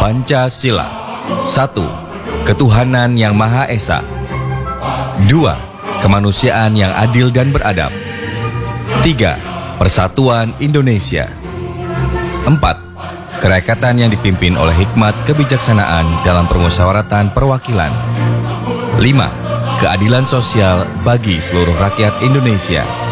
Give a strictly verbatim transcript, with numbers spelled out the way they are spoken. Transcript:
Pancasila. Satu, ketuhanan yang Maha Esa. Dua, kemanusiaan yang adil dan beradab. Tiga, persatuan Indonesia. Empat, kerekatan yang dipimpin oleh hikmat kebijaksanaan dalam permusyawaratan perwakilan. Lima, keadilan sosial bagi seluruh rakyat Indonesia.